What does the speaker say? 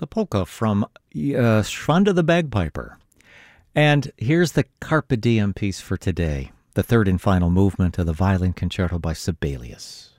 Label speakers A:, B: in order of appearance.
A: the polka from Schwanda the Bagpiper. And here's the Carpe Diem piece for today, the third and final movement of the Violin Concerto by Sibelius.